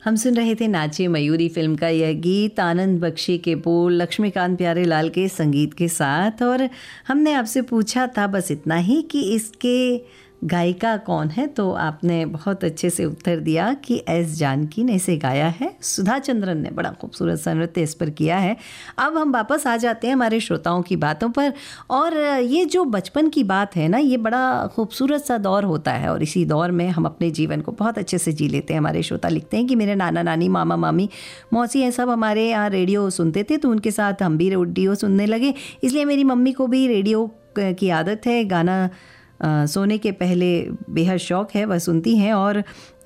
हम सुन रहे थे नाचे मयूरी फिल्म का यह गीत, आनंद बख्शी के बोल, लक्ष्मीकांत प्यारेलाल के संगीत के साथ। और हमने आपसे पूछा था बस इतना ही कि इसके गायिका कौन है, तो आपने बहुत अच्छे से उत्तर दिया कि एस जानकी ने इसे गाया है। सुधा चंद्रन ने बड़ा खूबसूरत सा नृत्य इस पर किया है। अब हम वापस आ जाते हैं हमारे श्रोताओं की बातों पर। और ये जो बचपन की बात है ना, ये बड़ा खूबसूरत सा दौर होता है और इसी दौर में हम अपने जीवन को बहुत अच्छे से जी लेते हैं। हमारे श्रोता लिखते हैं कि मेरे नाना नानी, मामा मामी, मौसी हैं, सब हमारे यहाँ रेडियो सुनते थे, तो उनके साथ हम भी रेडियो सुनने लगे। इसलिए मेरी मम्मी को भी रेडियो की आदत है। गाना सोने के पहले बेहद शौक़ है, वह सुनती हैं। और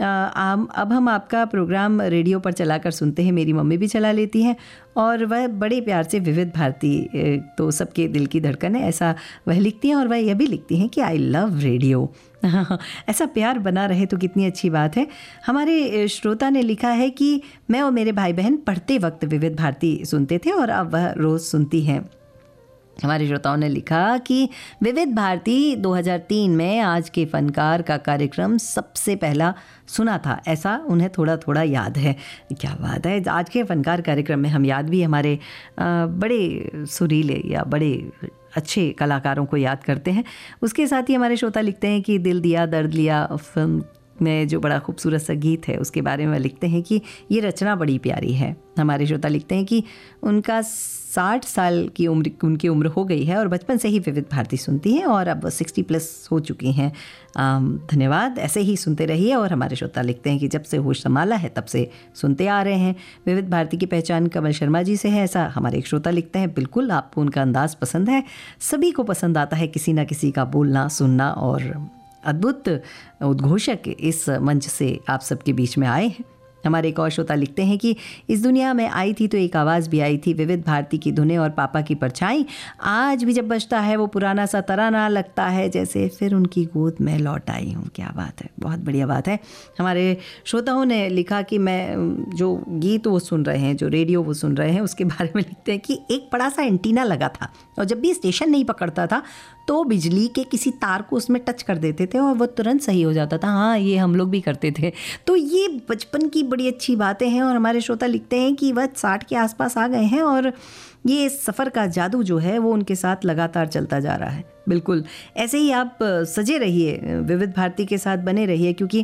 अब हम आपका प्रोग्राम रेडियो पर चलाकर सुनते हैं, मेरी मम्मी भी चला लेती हैं। और वह बड़े प्यार से विविध भारती तो सबके दिल की धड़कन है, ऐसा वह लिखती हैं। और वह यह भी लिखती हैं कि आई लव रेडियो। ऐसा प्यार बना रहे तो कितनी अच्छी बात है। हमारे श्रोता ने लिखा है कि मैं और मेरे भाई बहन पढ़ते वक्त विविध भारती सुनते थे और अब वह रोज़ सुनती हैं। हमारे श्रोताओं ने लिखा कि विविध भारती 2003 में आज के फनकार का कार्यक्रम सबसे पहला सुना था, ऐसा उन्हें थोड़ा थोड़ा याद है। क्या बात है, आज के फनकार कार्यक्रम में हम याद भी हमारे बड़े सुरीले या बड़े अच्छे कलाकारों को याद करते हैं। उसके साथ ही हमारे श्रोता लिखते हैं कि दिल दिया दर्द लिया फिल्म में जो बड़ा खूबसूरत सा गीत है उसके बारे में लिखते हैं कि ये रचना बड़ी प्यारी है। हमारे श्रोता लिखते हैं कि उनका 60 साल की उनकी उम्र हो गई है और बचपन से ही विविध भारती सुनती हैं और अब 60+ हो चुकी हैं। धन्यवाद, ऐसे ही सुनते रहिए। और हमारे श्रोता लिखते हैं कि जब से होश संभाला है तब से सुनते आ रहे हैं। विविध भारती की पहचान कमल शर्मा जी से है, ऐसा हमारे एक श्रोता लिखते हैं। बिल्कुल, आपको उनका अंदाज़ पसंद है, सभी को पसंद आता है किसी ना किसी का बोलना सुनना, और अद्भुत उद्घोषक इस मंच से आप सबके बीच में आए हैं। हमारे एक और श्रोता लिखते हैं कि इस दुनिया में आई थी तो एक आवाज़ भी आई थी, विविध भारती की धुनें और पापा की परछाई। आज भी जब बजता है वो पुराना सा तराना, लगता है जैसे फिर उनकी गोद में लौट आई हूँ। क्या बात है, बहुत बढ़िया बात है। हमारे श्रोताओं ने लिखा कि मैं जो गीत वो सुन रहे हैं, जो रेडियो वो सुन रहे हैं, उसके बारे में लिखते हैं कि एक बड़ा सा एंटीना लगा था और जब भी स्टेशन नहीं पकड़ता था तो बिजली के किसी तार को उसमें टच कर देते थे और वो तुरंत सही हो जाता था। हाँ, ये हम लोग भी करते थे। तो ये बचपन की बड़ी अच्छी बातें हैं। और हमारे श्रोता लिखते हैं कि वह 60 के आसपास आ गए हैं और ये सफ़र का जादू जो है वो उनके साथ लगातार चलता जा रहा है। बिल्कुल ऐसे ही आप सजे रहिए, विविध भारती के साथ बने रहिए, क्योंकि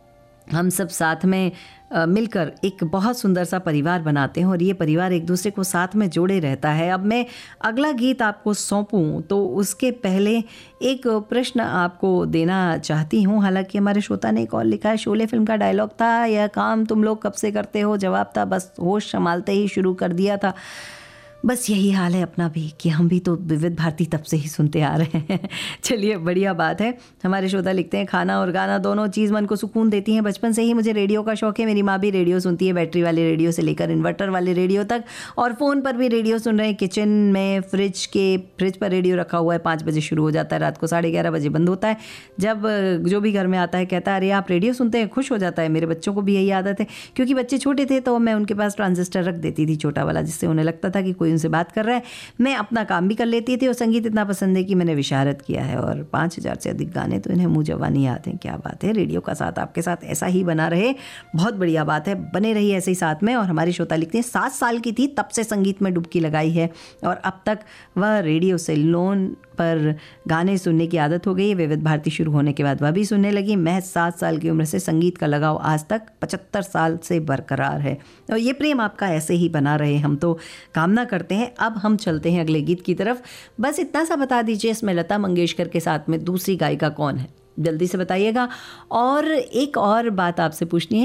हम सब साथ में मिलकर एक बहुत सुंदर सा परिवार बनाते हैं और ये परिवार एक दूसरे को साथ में जोड़े रहता है। अब मैं अगला गीत आपको सौंपूं तो उसके पहले एक प्रश्न आपको देना चाहती हूँ। हालांकि हमारे श्रोता ने एक और लिखा है, शोले फिल्म का डायलॉग था, यह काम तुम लोग कब से करते हो? जवाब था, बस होश संभालते ही शुरू कर दिया था। बस यही हाल है अपना भी कि हम भी तो विविध भारती तब से ही सुनते आ रहे हैं। चलिए, बढ़िया बात है। हमारे श्रोता लिखते हैं, खाना और गाना दोनों चीज़ मन को सुकून देती हैं। बचपन से ही मुझे रेडियो का शौक़ है। मेरी माँ भी रेडियो सुनती है, बैटरी वाले रेडियो से लेकर इन्वर्टर वाले रेडियो तक, और फ़ोन पर भी रेडियो सुन रहे हैं। किचन में फ्रिज पर रेडियो रखा हुआ है। 5 बजे शुरू हो जाता है, रात को 11:30 बजे बंद होता है। जब जो भी घर में आता है कहता है, अरे आप रेडियो सुनते हैं, खुश हो जाता है। मेरे बच्चों को भी यही आदत है, क्योंकि बच्चे छोटे थे तो मैं उनके पास ट्रांजिस्टर रख देती थी, छोटा वाला, जिससे उन्हें लगता था कि कोई उनसे बात कर रहा है। मैं अपना काम भी कर लेती थी और संगीत इतना पसंद है कि मैंने विशारद किया है और 5000 से अधिक गाने तो इन्हें मुँह जबानी आते हैं। क्या बात है, रेडियो का साथ आपके साथ ऐसा ही बना रहे, बहुत बढ़िया बात है, बने रहिए ऐसे ही साथ में। और हमारी श्रोता लिखते हैं, 7 साल की थी तब से संगीत में डुबकी लगाई है और अब तक वह रेडियो से लोन पर गाने सुनने की आदत हो गई है। विविध भारती शुरू होने के बाद वह भी सुनने लगी। महज 7 साल की उम्र से संगीत का लगाव आज तक 75 साल से बरकरार है और ये प्रेम आपका ऐसे ही बना रहे, हम तो कामना करते हैं। अब हम चलते हैं अगले गीत की तरफ। बस इतना सा बता दीजिए, इसमें लता मंगेशकर के साथ में दूसरी गायिका कौन है, जल्दी से बताइएगा। और एक और बात आपसे पूछनी है